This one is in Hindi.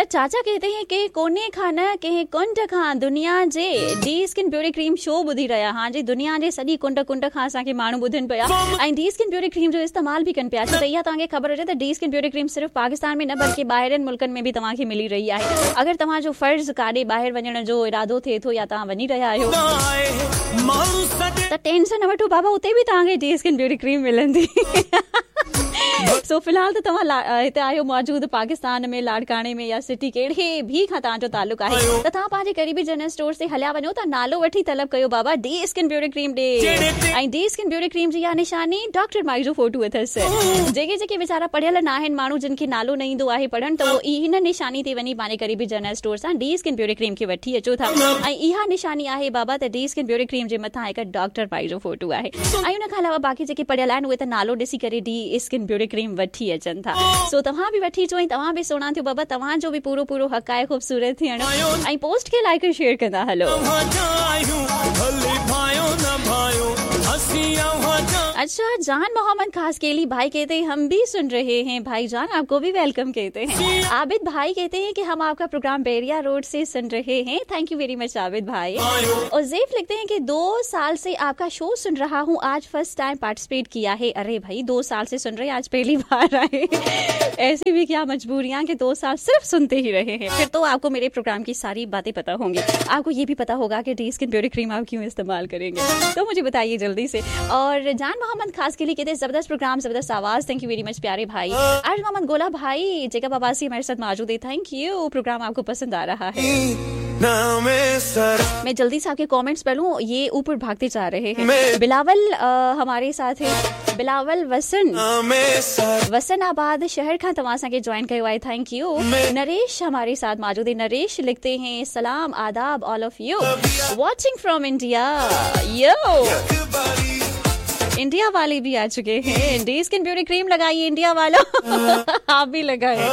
त चाचा कहते हैं कि कोने खाना के कुंड खां दुनिया जे D skin beauty cream show ॿुधी रहिया। हाँ जी, दुनिया जे सॼी कुंड खां असांखे माण्हू ॿुधनि पिया ऐं डी स्किन ब्यूटी क्रीम जो इस्तेमाल भी कनि पिया। छो त इहा तव्हांखे ख़बर हुजे त डी स्किन ब्यूटी क्रीम सिर्फ़ पाकिस्तान में न बल्कि ॿाहिरनि मुल्कनि में भी तव्हांखे मिली रही आहे। अगर तव्हांजो फर्ज़ काॾे ॿाहिरि वञण जो इरादो थिए थो या तव्हां वञी रहिया आहियो त टेंशन न वठो बाबा, उते भी तव्हांखे डी स्किन ब्यूटी क्रीम मिलंदी। सो फिलहाल त तव्हां हिते आहियो मौजूद पाकिस्तान में, लाड़काने में या सिटी कहिड़े भी खां तव्हांजो ताल्लुक आहे त तव्हां पंहिंजे क़रीबी जनरल स्टोर ते हलिया वञो त नालो वठी तलब कयो बाबा डी स्किन ब्यूटी क्रीम ॾे। ऐं डी स्किन ब्यूटी क्रीम जी इहा निशानी डॉक्टर माई जो फोटो अथसि। जेके वीचारा पढ़ियल न आहिनि माण्हू, जिन खे नालो न ईंदो आहे पढ़ण, त उहो हिन निशानी ते वञी पंहिंजे क़रीबी जनरल स्टोर सां डी स्किन ब्यूटी क्रीम खे वठी अचो था। ऐं इहा निशानी आहे बाबा त डी स्किन ब्यूटी क्रीम जे मथां हिकु डॉक्टर माई जो फोटो आहे। ऐं उन खां अलावा बाक़ी जेके पढ़ियल आहिनि उहे त नालो ॾिसी करे डी स्किन ब्यूटी क्रीम वठी अचनि था। सो तव्हां बि वठी अचो ऐं तव्हां बि सुहिणा थियो बाबा, तव्हांजो बि पूरो हक़ आहे ख़ूबसूरत थियण। ऐं पोस्ट खे लाइक और शेयर कंदा हलो। अच्छा, जान मोहम्मद खास केली भाई कहते हैं हम भी सुन रहे हैं। भाई जान आपको भी वेलकम कहते हैं। आबिद भाई कहते हैं कि हम आपका प्रोग्राम बेरिया रोड से सुन रहे हैं। Thank you very much Abid भाई। और ज़ेफ लिखते हैं कि 2 साल से आपका शो सुन रहा हूँ, आज फर्स्ट टाइम पार्टिसिपेट किया है। अरे भाई 2 साल से सुन रहे हैं, आज पहली बार आए। ऐसी भी क्या मजबूरियां कि 2 साल सिर्फ सुनते ही रहे हैं। फिर तो आपको मेरे प्रोग्राम की सारी बातें पता होंगी। आपको ये भी पता होगा कि डी स्किन ब्यूटी क्रीम आप क्यों इस्तेमाल करेंगे, तो मुझे बताइए जल्दी से। और जान मोहम्मद खास के लिए कहते हैं जबरदस्त प्रोग्राम, जबरदस्त आवाज। थैंक यू वेरी मच प्यारे भाई। आज मोहम्मद गोला भाई जेकब अब्बासी हमारे साथ मौजूद है, थैंक यू। प्रोग्राम आपको पसंद आ रहा है। मैं जल्दी से आपके कमेंट्स पढ़ूं, ये ऊपर भागते जा रहे हैं। बिलावल हमारे साथ है, बिलावल वसनाबाद शहर खां तव्हां असांखे ज्वाइन कयो आहे, थैंक यू। नरेश हमारे साथ मौजूद है। नरेश लिखते हैं सलाम आदाब all of you watching from India. Yo India वाले भी आ चुके हैं। डी स्किन ब्यूटी क्रीम लगाइए इंडिया वालों। आप भी लगाए।